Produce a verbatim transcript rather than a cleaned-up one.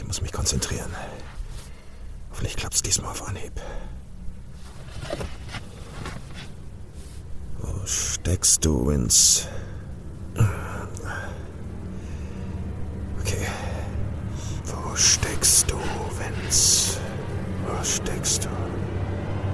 muss mich konzentrieren. Hoffentlich klappt's diesmal auf Anhieb. Wo steckst du, Vince? Okay. Wo steckst du?